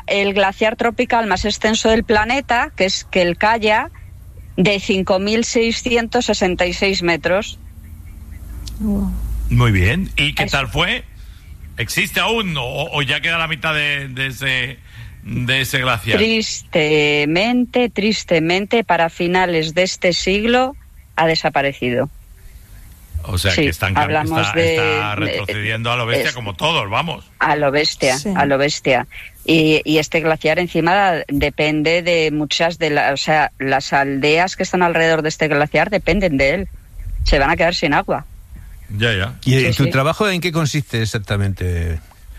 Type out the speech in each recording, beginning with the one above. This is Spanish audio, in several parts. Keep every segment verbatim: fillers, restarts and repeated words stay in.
el glaciar tropical más extenso del planeta, que es Quelcaya, de cinco mil seiscientos sesenta y seis metros. Muy bien. ¿Y qué tal fue? ¿Existe aún o, o ya queda la mitad de, de ese de ese glaciar? Tristemente, tristemente, para finales de este siglo ha desaparecido. O sea, sí, que están, hablamos está, de, está retrocediendo a lo bestia, es, como todos, vamos. A lo bestia, sí. a lo bestia. Y, y este glaciar encima depende de muchas de las, o sea, las aldeas que están alrededor de este glaciar dependen de él. Se van a quedar sin agua. Ya, ya. ¿Y sí, tu sí. trabajo en qué consiste exactamente?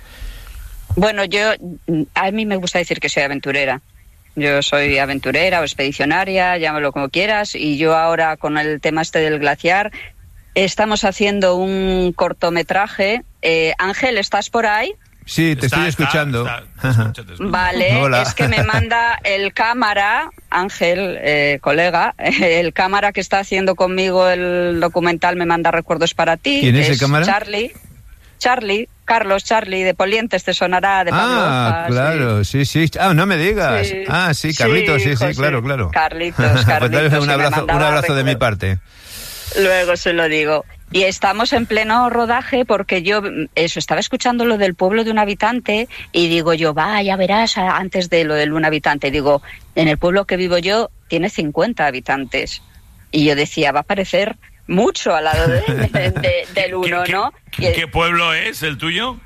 Bueno, yo, a mí me gusta decir que soy aventurera. Yo soy aventurera o expedicionaria, llámalo como quieras, y yo ahora con el tema este del glaciar estamos haciendo un cortometraje. Eh, Ángel, ¿estás por ahí? Sí, te está, estoy escuchando. Está, está, te escucho, te escucho. Vale, Hola. Es que me manda el cámara, Ángel, eh, colega, el cámara que está haciendo conmigo el documental me manda recuerdos para ti. ¿Quién es el cámara? Charlie. Charlie, Carlos Charlie de Polientes, te sonará de Pablo Ah, Hojas, claro, sí, sí. Ah, no me digas. Sí. Ah, sí, Carlitos, sí, sí, José. sí, claro, claro. Carlitos, Carlitos. Pues un abrazo, un abrazo de mi parte. Luego se lo digo. Y estamos en pleno rodaje porque yo eso estaba escuchando lo del pueblo de un habitante y digo yo, va, ya verás, antes de lo del un habitante, digo, en el pueblo que vivo yo tiene cincuenta habitantes. Y yo decía, va a parecer mucho al lado de, de, de, del uno, ¿Qué, ¿no? ¿qué, ¿Qué pueblo es el tuyo?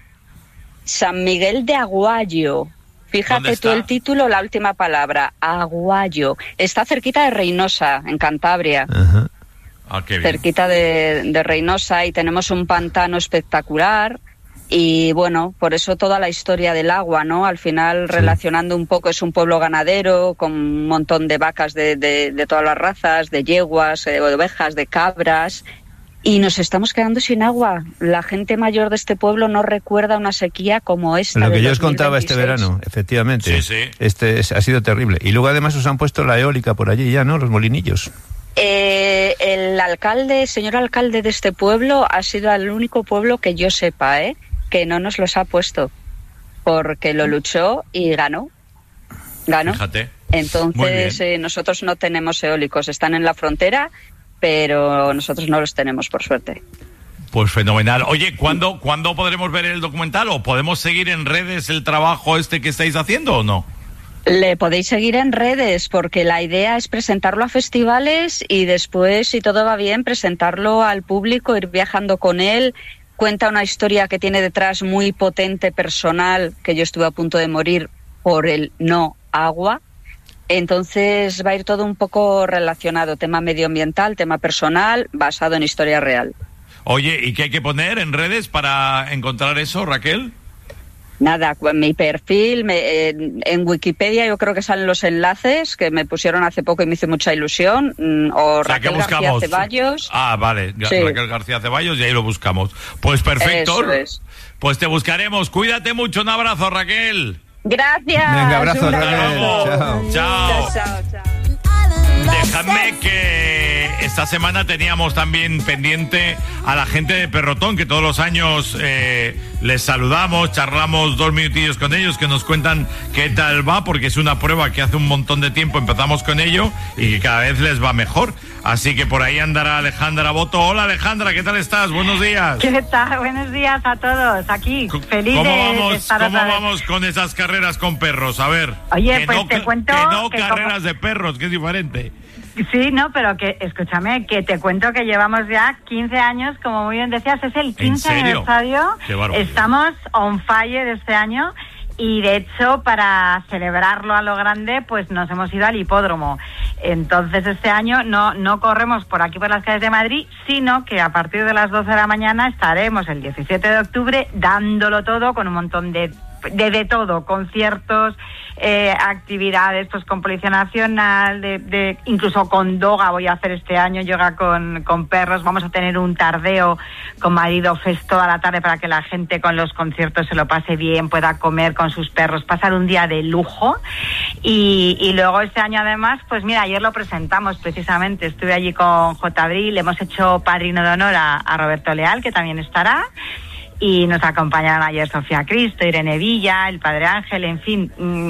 San Miguel de Aguayo. Fíjate tú el título, la última palabra, Aguayo. Está cerquita de Reynosa, en Cantabria. Ajá. Ah, qué bien. Cerquita de, de Reynosa, y tenemos un pantano espectacular. Y bueno, por eso toda la historia del agua, ¿no? Al final, sí. relacionando un poco, es un pueblo ganadero con un montón de vacas de, de, de todas las razas, de yeguas, de ovejas, de cabras. Y nos estamos quedando sin agua. La gente mayor de este pueblo no recuerda una sequía como esta. Lo que yo os dos mil veintiséis. contaba este verano, efectivamente. Sí, sí. Este es, ha sido terrible. Y luego además os han puesto la eólica por allí ya, ¿no? Los molinillos. Eh, el alcalde, señor alcalde de este pueblo, ha sido el único pueblo que yo sepa, ¿eh? que no nos los ha puesto, porque lo luchó y ganó. Ganó. Fíjate. Entonces, eh, nosotros no tenemos eólicos, están en la frontera, pero nosotros no los tenemos, por suerte. Pues fenomenal. Oye, ¿cuándo, ¿cuándo podremos ver el documental? ¿O podemos seguir en redes el trabajo este que estáis haciendo o no? Le podéis seguir en redes, porque la idea es presentarlo a festivales y después, si todo va bien, presentarlo al público, ir viajando con él. Cuenta una historia que tiene detrás muy potente, personal, que yo estuve a punto de morir por el no agua. Entonces va a ir todo un poco relacionado, tema medioambiental, tema personal, basado en historia real. Oye, ¿y qué hay que poner en redes para encontrar eso, Raquel? Nada, mi perfil, me, eh, en Wikipedia yo creo que salen los enlaces que me pusieron hace poco y me hizo mucha ilusión, o, o sea, Raquel García Ceballos. Ah, vale, sí. Raquel García Ceballos, y ahí lo buscamos. Pues perfecto, Eso es. Pues te buscaremos. Cuídate mucho, un abrazo, Raquel. Gracias. Venga, abrazo, Raquel. Chao. Chao. Chao, chao, chao. Déjame que esta semana teníamos también pendiente a la gente de Perrotón, que todos los años eh, les saludamos, charlamos dos minutillos con ellos, que nos cuentan qué tal va, porque es una prueba que hace un montón de tiempo empezamos con ello y que cada vez les va mejor. Así que por ahí andará Alejandra Boto. Hola Alejandra, ¿qué tal estás? Buenos días. ¿Qué tal? Buenos días a todos. Aquí, feliz ¿Cómo de, vamos, de estar ¿cómo otra vez. vamos con esas carreras con perros? A ver. Oye, que pues no, te cuento que no que carreras como... de perros, que es diferente. Sí, no, pero que, escúchame, que te cuento que llevamos ya quince años, como muy bien decías, es el quince aniversario. Qué barbaridad. Estamos on fire este año. Y de hecho, para celebrarlo a lo grande, pues nos hemos ido al hipódromo. Entonces este año no, no corremos por aquí por las calles de Madrid, sino que a partir de las doce de la mañana estaremos el diecisiete de octubre dándolo todo con un montón de de, de todo, conciertos, eh, actividades pues con Policía Nacional, de, de incluso con Doga voy a hacer este año, yoga con, con perros. Vamos a tener un tardeo con Marido Fest toda la tarde para que la gente con los conciertos se lo pase bien, pueda comer con sus perros, pasar un día de lujo. Y, y luego este año además, pues mira, ayer lo presentamos precisamente, estuve allí con J. Abril, hemos hecho padrino de honor a, a Roberto Leal, que también estará. Y nos acompañaron ayer Sofía Cristo, Irene Villa, el Padre Ángel, en fin,